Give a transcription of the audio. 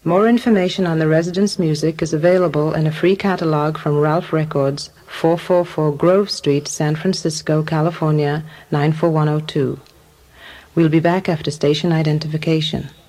More information on the residents' music is available in a free catalog from Ralph Records, 444 Grove Street, San Francisco, California, 94102. We'll be back after station identification.